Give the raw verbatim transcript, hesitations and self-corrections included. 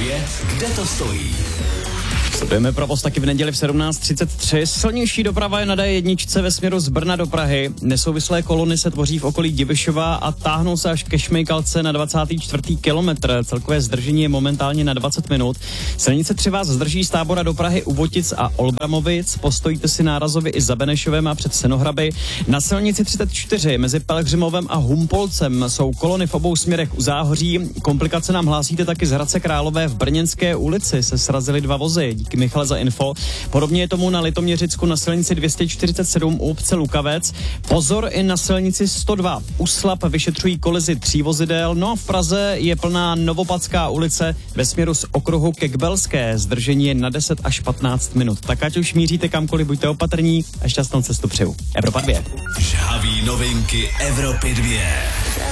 dvě, kde to stojí? Sledujeme provoz taky v neděli v sedmnáct třicet tři. Silnější doprava je na D jedna ve směru z Brna do Prahy. Nesouvislé kolony se tvoří v okolí Divišova a táhnou se až ke Šmejkalce na dvacátý čtvrtý kilometr. Celkové zdržení je momentálně na dvacet minut. Silnice tři vás zdrží z Tábora do Prahy u Votic a Olbramovic. Postojíte si nárazově i za Benešovem a před Senohraby. Na silnici třicet čtyři mezi Pelhřimovem a Humpolcem jsou kolony v obou směrech u Záhoří. Komplikace nám hlásíte taky z Hradce Králové. V Brněnské ulici se srazily dva vozy. Díky Michale za info. Podobně je tomu na Litoměřicku na silnici dvě stě čtyřicet sedm u obce Lukavec. Pozor i na silnici sto dva. U Slap vyšetřují kolizi tří vozidel. No a v Praze je plná Novopadská ulice ve směru z okruhu ke Kbelské. Zdržení je na deset až patnáct minut. Tak ať už míříte kamkoliv, buďte opatrní a šťastnou cestu přeju. Evropa dvě. Žhavý novinky Evropy dvě.